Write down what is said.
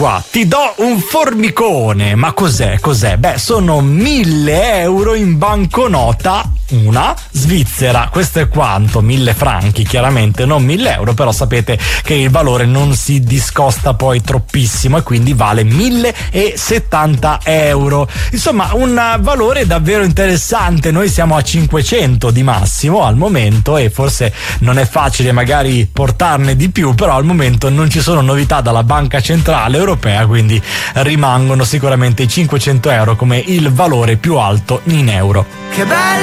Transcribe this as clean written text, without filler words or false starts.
Qua ti do un formicone, ma cos'è? Beh, sono 1.000 euro in banconota, una svizzera. Questo è quanto? 1.000 franchi, chiaramente non 1.000 euro, però sapete che il valore non si discosta poi troppissimo e quindi vale 1.070 euro. Insomma, un valore davvero interessante. Noi siamo a 500 di massimo al momento e forse non è facile magari portarne di più, però al momento non ci sono novità dalla Banca Centrale Europea, quindi rimangono sicuramente i 500 euro come il valore più alto in euro. Che bello!